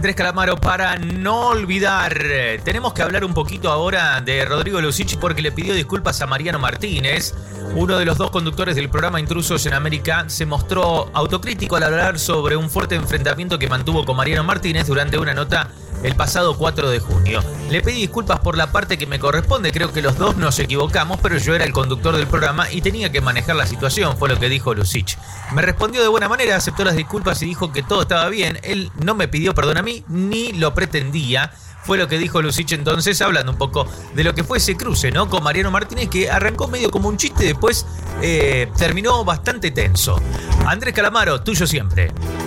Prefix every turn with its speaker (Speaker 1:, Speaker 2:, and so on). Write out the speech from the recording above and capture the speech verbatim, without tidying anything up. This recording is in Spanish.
Speaker 1: Andrés Calamaro, para no olvidar, tenemos que hablar un poquito ahora de Rodrigo Lucich porque le pidió disculpas a Mariano Martínez. Uno de los dos conductores del programa Intrusos en América se mostró autocrítico al hablar sobre un fuerte enfrentamiento que mantuvo con Mariano Martínez durante una nota el pasado cuatro de junio. Le pedí disculpas por la parte que me corresponde, creo que los dos nos equivocamos, pero yo era el conductor del programa y tenía que manejar la situación, fue lo que dijo Lucich. Me respondió de buena manera, aceptó las disculpas y dijo que todo estaba bien. Él no me pidió perdón a mí, ni lo pretendía. Fue lo que dijo Lucich entonces, hablando un poco de lo que fue ese cruce, ¿no? Con Mariano Martínez, que arrancó medio como un chiste, después eh, terminó bastante tenso. Andrés Calamaro, tuyo siempre.